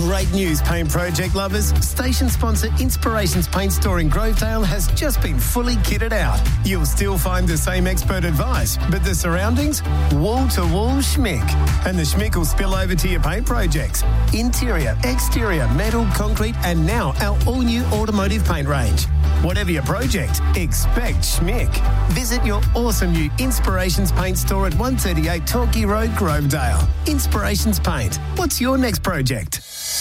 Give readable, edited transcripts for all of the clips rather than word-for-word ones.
Great news, paint project lovers. Station sponsor Inspirations Paint Store in Grovedale has just been fully kitted out. You'll still find the same expert advice, but the surroundings? Wall-to-wall schmick. And the schmick will spill over to your paint projects. Interior, exterior, metal, concrete, and now our all-new automotive paint range. Whatever your project, expect schmick. Visit your awesome new Inspirations Paint Store at 138 Torquay Road, Grovedale. Inspirations Paint. What's your next project?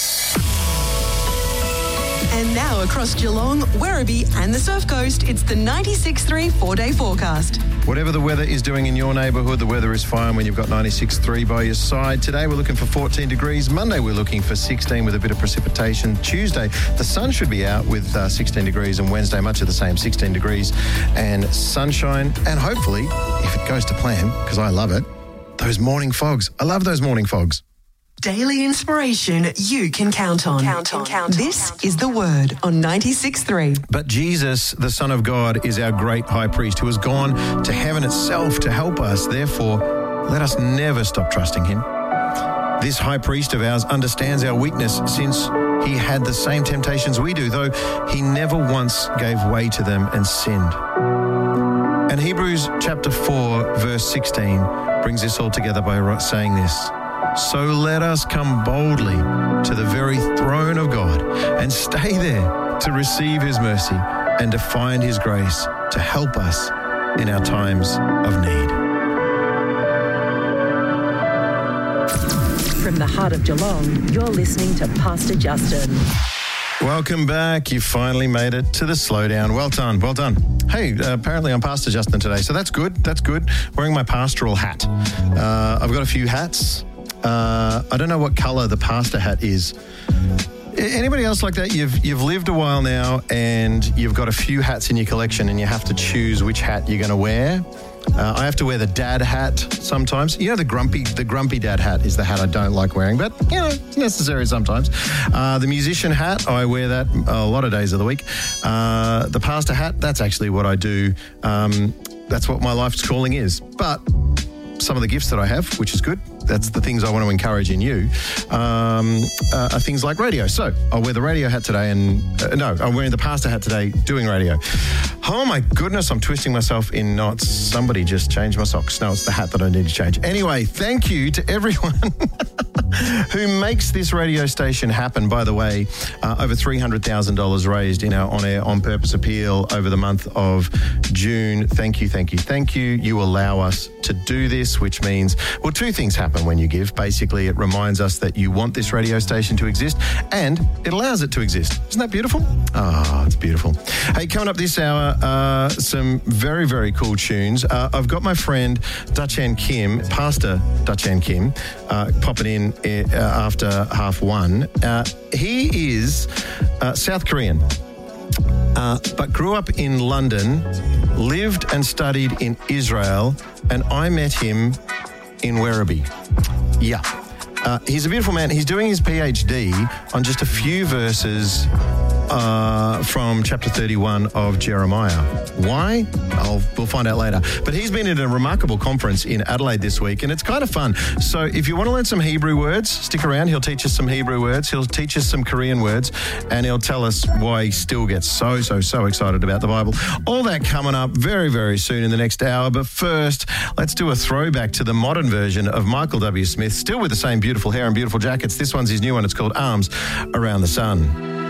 And now across Geelong, Werribee and the Surf Coast, it's the 96.3 4-day forecast. Whatever the weather is doing in your neighbourhood, the weather is fine when you've got 96.3 by your side. Today we're looking for 14 degrees. Monday we're looking for 16 with a bit of precipitation. Tuesday the sun should be out with 16 degrees, and Wednesday much of the same, 16 degrees and sunshine. And hopefully, if it goes to plan, because I love it, those morning fogs. I love those morning fogs. Daily inspiration you can count on. This is The Word on 96.3. But Jesus, the Son of God, is our great high priest who has gone to heaven itself to help us. Therefore, let us never stop trusting him. This high priest of ours understands our weakness, since he had the same temptations we do, though he never once gave way to them and sinned. And Hebrews chapter 4, verse 16 brings this all together by saying this: so let us come boldly to the very throne of God and stay there to receive his mercy and to find his grace to help us in our times of need. From the heart of Geelong, you're listening to Pastor Justin. Welcome back. You finally made it to the slowdown. Well done. Well done. Hey, apparently I'm Pastor Justin today, so that's good. That's good. Wearing my pastoral hat. I've got a few hats. I don't know what colour the pastor hat is. Anybody else like that? You've lived a while now and you've got a few hats in your collection and you have to choose which hat you're going to wear. I have to wear the dad hat sometimes. You know, the grumpy dad hat is the hat I don't like wearing, but, you know, it's necessary sometimes. The musician hat, I wear that a lot of days of the week. The pastor hat, that's actually what I do. That's what my life's calling is. But some of the gifts that I have, which is good, that's the things I want to encourage in you, are things like radio. So I'll wear the radio hat today I'm wearing the pastor hat today doing radio. Oh my goodness, I'm twisting myself in knots. Somebody just changed my socks. No, it's the hat that I need to change. Anyway, thank you to everyone who makes this radio station happen. By the way, over $300,000 raised in our on-air, on-purpose appeal over the month of June. Thank you, thank you, thank you. You allow us to do this, which means, well, two things happen when you give. Basically, it reminds us that you want this radio station to exist, and it allows it to exist. Isn't that beautiful? Oh, it's beautiful. Hey, coming up this hour, some very, very cool tunes. I've got my friend Dutchan Kim, Pastor Dutchan Kim, popping in after 1:30. He is South Korean, but grew up in London, lived and studied in Israel, and I met him in Werribee. Yeah. He's a beautiful man. He's doing his PhD on just a few verses from chapter 31 of Jeremiah. Why? We'll find out later. But he's been at a remarkable conference in Adelaide this week, and it's kind of fun. So if you want to learn some Hebrew words, stick around. He'll teach us some Hebrew words. He'll teach us some Korean words, and he'll tell us why he still gets so excited about the Bible. All that coming up very, very soon in the next hour. But first, let's do a throwback to the modern version of Michael W. Smith, still with the same beautiful hair and beautiful jackets. This one's his new one. It's called Arms Around the Sun.